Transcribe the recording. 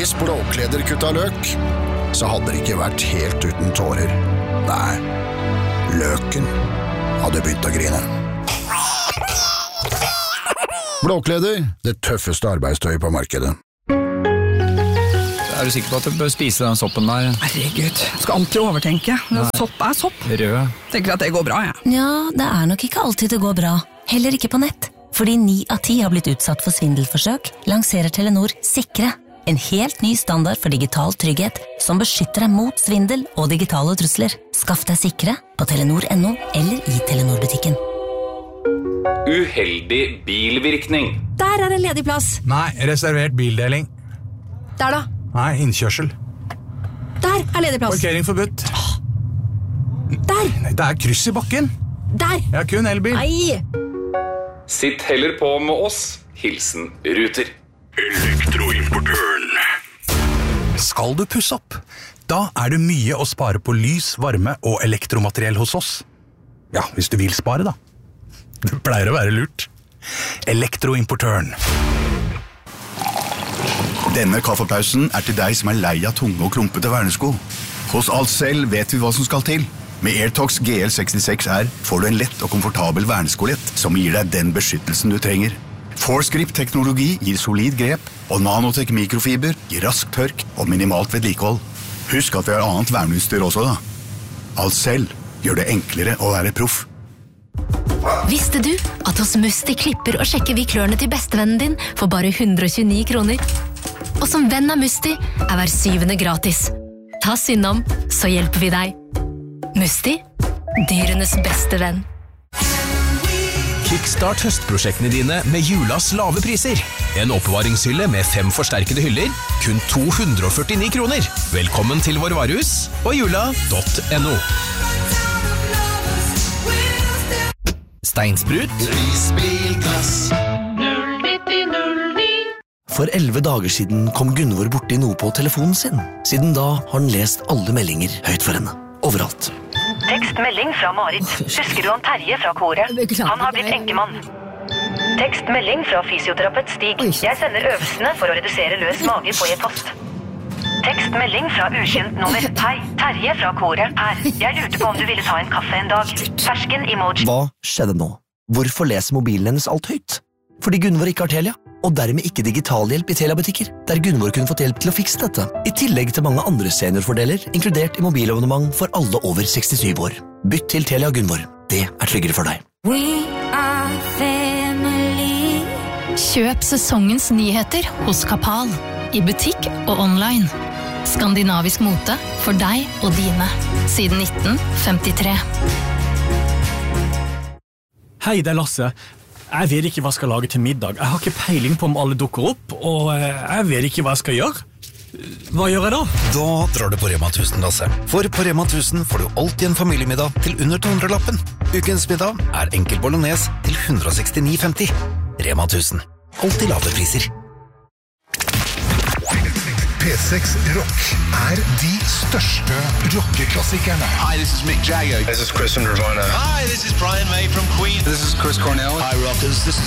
Hvis Blåkleder kutta løk, så hadde det ikke vært helt uten tårer. Nei, løken hadde begynt å grine. Blåkleder, det tøffeste arbeidstøy på markedet. Er du sikker på at du bør spise den soppen der? Herregud, skal alltid overtenke. Sopp er sopp. Rød. Tenker at det går bra, ja. Ja, det er nok ikke alltid det går bra. Heller ikke på nett. Fordi 9 av 10 har blitt utsatt for svindelforsøk, lanserer Telenor Sikre. En helt ny standard for digital trygghet som beskytter deg mot svindel og digitale trusler. Skaff deg Sikre på Telenor.no eller i Telenor-butikken. Uheldig bilvirkning. Der er en ledig plass. Nei, reservert bildeling. Der da. Nei, innkjørsel. Der er ledig plass. Parkering forbudt. Der. Nei, det er kryss i bakken. Der. Jeg har kun elbil. Nei. Sitt heller på med oss. Hilsen Ruter. Elektroimportøren. Skal du pusse opp? Da er det mye å spare på lys, varme og elektromateriell hos oss. Ja, hvis du vil spare da. Det pleier å være lurt. Elektroimportøren. Denne kaffepausen er til deg som er lei av tunge og klumpete vernesko. Hos Alcel vet vi hva som skal til. Med AirTox GL66R får du en lett og komfortabel verneskolett som gir deg den beskyttelsen du trenger. ForceGrip-teknologi gir solid grep, og Nanotech mikrofiber gir rask tørk og minimalt vedlikehold. Husk at vi har annet verneutstyr også da. Alcel gjør det enklere å være proff. Visste du at hos Musti klipper og sjekker vi klørne til bestevennen din for bare 129 kroner? Og som venn av Musti er hver 7. gratis. Ta synd om, så hjelper vi deg. Musti, dyrenes beste venn. Kickstart høstprosjektene dine med julas lave priser. En oppbevaringshylle med 5 forsterkede hyller, kun 249 kroner. Velkommen til vår varehus og jula.no. Steinsprut. Risbilglass. 09009. For 11 dager siden kom Gunvor borti noe på telefonen sin. Siden da har han lest alle meldinger høyt for henne. Overalt. Tekstmelding fra Marit. Husker du han Terje fra koret? Han har blitt enkemann. Tekstmelding fra fysioterapeut Stig. Jeg sender øvelsene for å redusere løs mage på e-post. Tekstmelding fra ukjent nummer. Hei, Terje fra koret her. Jeg lurte på om du ville ta en kaffe en dag. Fersken emoji. Hva skjedde nå? Hvorfor leser mobilen hennes alt høyt? Fordi Gunvor ikke har Telia, og dermed ikke digitalhjelp i Telia-butikker, der Gunvor kunne fått hjelp til å fikse dette. I tillegg til mange andre seniorfordeler, inkludert i mobilabonnement for alle over 67 år. Bytt til Telia Gunvor. Det er tryggere for deg. We are family. Kjøp sesongens nyheter hos Kapal. I butikk og online. Skandinavisk mote for deg og dine. Siden 1953. Hei, det er Lasse. Jeg vet ikke hva jeg skal lage til middag. Jeg har ikke peiling på om alle dukker opp, og jeg vet ikke hva jeg skal gjøre. Hva gjør jeg da? Da drar du på Rema 1000, Lasse. For på Rema 1000 får du alltid en familiemiddag til under 200-lappen. Ukens middag er enkel bolognese til 169,50. Rema 1000. Alltid lave priser. P6 Rock er de største rockeklassikerne. Hi, this is Mick Jagger. This is Chris from Nirvana. Hi, this is Brian May from Queen. This is Chris Cornell. Hi, rockers. This is